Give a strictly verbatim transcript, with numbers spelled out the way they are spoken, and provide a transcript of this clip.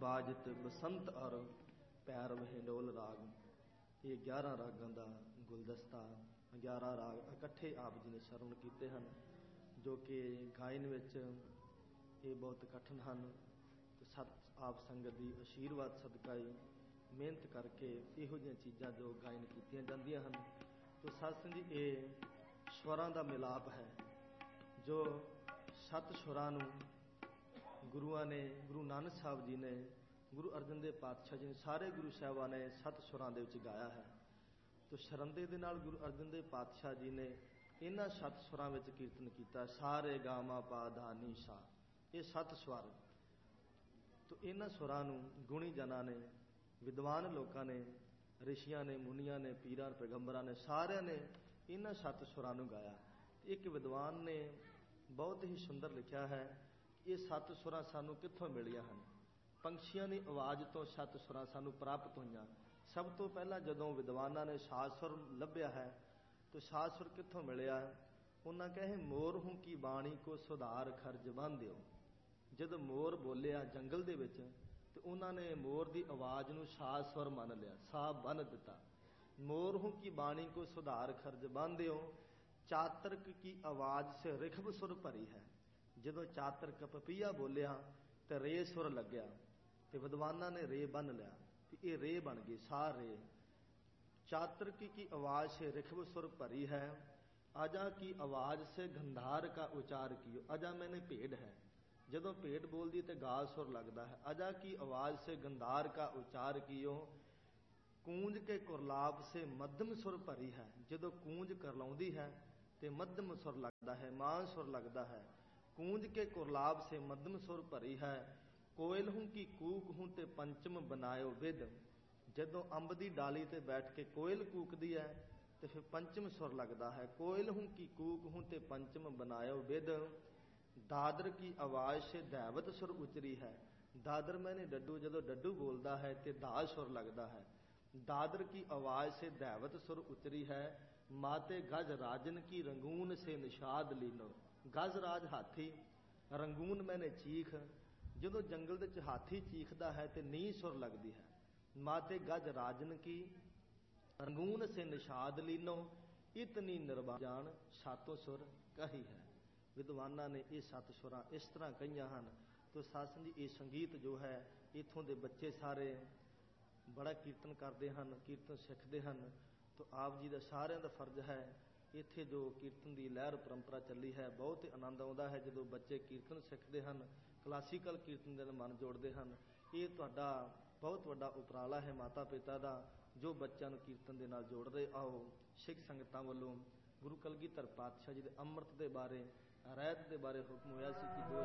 ਬਾਜਤ ਬਸੰਤ ਔਰ ਪੈਰ ਹਿੰਡੋਲ ਰਾਗ। ਇਹ ਗਿਆਰਾਂ ਰਾਗਾਂ ਦਾ ਗੁਲਦਸਤਾ, ਗਿਆਰਾਂ ਰਾਗ ਇਕੱਠੇ ਆਪ ਜੀ ਨੇ ਸਰਵਣ ਕੀਤੇ ਹਨ, ਜੋ ਕਿ ਗਾਇਨ ਵਿੱਚ ਇਹ ਬਹੁਤ ਕਠਿਨ ਹਨ। ਤੇ ਸਤ ਆਪ ਸੰਗਤ ਦੀ ਆਸ਼ੀਰਵਾਦ ਸਦਕਾ ਹੀ ਮਿਹਨਤ ਕਰਕੇ ਇਹੋ ਜਿਹੀਆਂ ਚੀਜ਼ਾਂ ਜੋ ਗਾਇਨ ਕੀਤੀਆਂ ਜਾਂਦੀਆਂ ਹਨ। ਤੋ ਸਤਿਸੰਗ ਜੀ, ਇਹ ਸਵਰਾਂ ਦਾ ਮਿਲਾਪ ਹੈ, ਜੋ ਸੱਤ ਸੁਰਾਂ ਨੂੰ ਗੁਰੂਆਂ ਨੇ, ਗੁਰੂ ਨਾਨਕ ਸਾਹਿਬ ਜੀ ਨੇ, ਗੁਰੂ ਅਰਜਨ ਦੇਵ ਪਾਤਸ਼ਾਹ ਜੀ ਨੇ, ਸਾਰੇ ਗੁਰੂ ਸਾਹਿਬਾਂ ਨੇ ਸੱਤ ਸੁਰਾਂ ਦੇ ਵਿੱਚ ਗਾਇਆ ਹੈ। ਤੋ ਸ਼ਰੰਦੇ ਦੇ ਨਾਲ ਗੁਰੂ ਅਰਜਨ ਦੇਵ ਪਾਤਸ਼ਾਹ ਜੀ ਨੇ ਇਹਨਾਂ ਸੱਤ ਸੁਰਾਂ ਵਿੱਚ ਕੀਰਤਨ ਕੀਤਾ। ਸਾਰੇ ਗਾਮਾ ਪਾ ਧਾ ਨੀ ਸਾ, ਇਹ ਸੱਤ ਸਵਰ। ਤੋ ਇਹਨਾਂ ਸੁਰਾਂ ਨੂੰ ਗੁਣੀ ਜਨਾਂ ਨੇ, ਵਿਦਵਾਨ ਲੋਕਾਂ ਨੇ, ਰਿਸ਼ੀਆਂ ਨੇ, ਮੁਨੀਆਂ ਨੇ, ਪੀਰਾਂ, ਪੈਗੰਬਰਾਂ ਨੇ, ਸਾਰਿਆਂ ਨੇ ਇਹਨਾਂ ਸੱਤ ਸੁਰਾਂ ਨੂੰ ਗਾਇਆ। ਇੱਕ ਵਿਦਵਾਨ ਨੇ ਬਹੁਤ ਹੀ ਸੁੰਦਰ ਲਿਖਿਆ ਹੈ ਕਿ ਇਹ ਸੱਤ ਸੁਰਾਂ ਸਾਨੂੰ ਕਿੱਥੋਂ ਮਿਲੀਆਂ ਹਨ। ਪੰਛੀਆਂ ਦੀ ਆਵਾਜ਼ ਤੋਂ ਸੱਤ ਸੁਰਾਂ ਸਾਨੂੰ ਪ੍ਰਾਪਤ ਹੋਈਆਂ। ਸਭ ਤੋਂ ਪਹਿਲਾਂ ਜਦੋਂ ਵਿਦਵਾਨਾਂ ਨੇ ਸਾਜ ਸੁਰ ਲੱਭਿਆ ਹੈ, ਤਾਂ ਸਾਜ ਸੁਰ ਕਿੱਥੋਂ ਮਿਲਿਆ? ਉਹਨਾਂ ਕਹੇ ਮੋਰ ਹੂੰ ਕੀ ਬਾਣੀ ਕੋ ਸੁਧਾਰ ਖਰਜ ਬੰਨ੍ਹਿਓ। ਜਦੋਂ ਮੋਰ ਬੋਲਿਆ ਜੰਗਲ ਦੇ ਵਿੱਚ, ਤੇ ਉਹਨਾਂ ਨੇ ਮੋਰ ਦੀ ਆਵਾਜ਼ ਨੂੰ ਸਾਜ ਸੁਰ ਮੰਨ ਲਿਆ, ਸਾਹ ਬੰਨ੍ਹ ਦਿੱਤਾ। ਮੋਰ ਹੂੰ ਕੀ ਬਾਣੀ ਕੋ ਸੁਧਾਰ ਖਰਜ ਬੰਨ੍ਹਿਓ, ਚਾਤਰਕ ਕੀ ਆਵਾਜ਼ ਸੇ ਰਿਖਬ ਸੁਰ ਭਰੀ ਹੈ। ਜਦੋਂ ਚਾਤਰਕ ਪਪੀਆ ਬੋਲਿਆ ਤੇ ਰੇ ਸੁਰ ਲੱਗਿਆ, ਤੇ ਵਿਦਵਾਨਾਂ ਨੇ ਰੇ ਬੰਨ ਲਿਆ, ਤੇ ਇਹ ਰੇ ਬਣ ਗਈ, ਸਾਹ ਰੇ। ਚਾਤਰਕ ਕੀ ਆਵਾਜ਼ ਸੇ ਰਿਖਬ ਸੁਰ ਭਰੀ ਹੈ, ਅਜਾ ਕੀ ਆਵਾਜ਼ ਸੇ ਗੰਧਾਰ ਕਾ ਉਚਾਰ ਕੀਓ। ਅਜਾ ਮੈਨੇ ਭੇਡ ਹੈ, ਜਦੋਂ ਭੇਡ ਬੋਲਦੀ ਤੇ ਗਾ ਸੁਰ ਲੱਗਦਾ ਹੈ। ਅਜਾ ਕੀ ਆਵਾਜ਼ ਸੇ ਗੰਧਾਰ ਕਾ ਉਚਾਰ ਕੀਓ, ਕੂੰਜ ਕੇ ਕੁਰਲਾਪ ਸੇ ਮੱਧਮ ਸੁਰ ਭਰੀ ਹੈ। ਜਦੋਂ ਕੂੰਜ ਕਰਲਾਉਂਦੀ ਹੈ ਤੇ ਮੱਧਮ ਸੁਰ ਲੱਗਦਾ ਹੈ, ਮਾਂ ਸੁਰ ਲੱਗਦਾ ਹੈ। ਕੂੰਜ ਕੇ ਕੁਰਲਾਪ ਸੇ ਮੱਧਮ ਸੁਰ ਭਰੀ ਹੈ, ਕੋਇਲ ਹੂੰ ਕੀ ਕੂਕ ਹੂੰ ਤੇ ਪੰਚਮ ਬਨਾਇਓ ਵਿਦ। ਜਦੋਂ ਅੰਬ ਦੀ ਡਾਲੀ ਤੇ ਬੈਠ ਕੇ ਕੋਇਲ ਕੂਕਦੀ ਹੈ ਤੇ ਫਿਰ ਪੰਚਮ ਸੁਰ ਲੱਗਦਾ ਹੈ। ਕੋਇਲ ਹੂੰ ਕੀ ਕੂਕ ਹੂੰ ਤੇ ਪੰਚਮ ਬਨਾਇਓ ਵਿਦ, ਦਾਦਰ ਕੀ ਆਵਾਜ਼ ਸੇ ਦੈਵਤ ਸੁਰ ਉਚਰੀ ਹੈ। ਦਾਦਰ ਮੈਨੇ ਡੱਡੂ, ਜਦੋਂ ਡੱਡੂ ਬੋਲਦਾ ਹੈ ਤੇ ਦਾ ਸੁਰ ਲੱਗਦਾ ਹੈ। ਦਾਦਰ ਕੀ ਆਵਾਜ਼ ਸੇ ਦੈਵਤ ਸੁਰ ਉਚਰੀ ਹੈ, ਮਾਤੇ ਗਜ ਰਾਜਨ ਕੀ ਰੰਗੂਨ ਸੇ ਨਿਸ਼ਾਦ ਲੀਨੋ। ਗਜ ਰਾਜ ਹਾਥੀ, ਰੰਗੂਨ ਮੈਨੇ ਚੀਖ, ਜਦੋਂ ਜੰਗਲ ਦੇ ਵਿੱਚ ਹਾਥੀ ਚੀਖਦਾ ਹੈ ਤੇ ਨੀ ਸੁਰ ਲੱਗਦੀ ਹੈ। ਮਾਤੇ ਗਜ ਰਾਜਨ ਕੀ ਰੰਗੂਨ ਸੇ ਨਿਸ਼ਾਦ ਲੀਨੋ, ਇਤਨੀ ਨਿਰਵਾਣ ਸਾਤੋਂ ਸੁਰ ਕਹੀ ਹੈ। ਵਿਦਵਾਨਾਂ ਨੇ ਇਹ ਸੱਤ ਸੁਰਾਂ ਇਸ ਤਰ੍ਹਾਂ ਕਹੀਆਂ ਹਨ। ਤੋ ਸਾਸਨ ਜੀ, ਇਹ ਸੰਗੀਤ ਜੋ ਹੈ, ਇੱਥੋਂ ਦੇ ਬੱਚੇ ਸਾਰੇ ਬੜਾ ਕੀਰਤਨ ਕਰਦੇ ਹਨ, ਕੀਰਤਨ ਸਿੱਖਦੇ ਹਨ। ਤੋ ਆਪ ਜੀ ਦਾ ਸਾਰਿਆਂ ਦਾ ਫਰਜ਼ ਹੈ, ਇੱਥੇ ਜੋ ਕੀਰਤਨ ਦੀ ਲਹਿਰ ਪਰੰਪਰਾ ਚੱਲੀ ਹੈ, ਬਹੁਤ ਹੀ ਆਨੰਦ ਆਉਂਦਾ ਹੈ ਜਦੋਂ ਬੱਚੇ ਕੀਰਤਨ ਸਿੱਖਦੇ ਹਨ, ਕਲਾਸੀਕਲ ਕੀਰਤਨ ਦੇ ਨਾਲ ਮਨ ਜੋੜਦੇ ਹਨ। ਇਹ ਤੁਹਾਡਾ ਬਹੁਤ ਵੱਡਾ ਉਪਰਾਲਾ ਹੈ ਮਾਤਾ ਪਿਤਾ ਦਾ, ਜੋ ਬੱਚਿਆਂ ਨੂੰ ਕੀਰਤਨ ਦੇ ਨਾਲ ਜੋੜਦੇ। ਆਓ ਸਿੱਖ ਸੰਗਤਾਂ ਵੱਲੋਂ ਗੁਰੂ ਕਲਗੀਧਰ ਪਾਤਸ਼ਾਹ ਜੀ ਦੇ ਅੰਮ੍ਰਿਤ ਦੇ ਬਾਰੇ, ਰਹਿਤ ਦੇ ਬਾਰੇ ਹੁਕਮ ਹੋਇਆ ਸੀ ਕਿ ਜੋ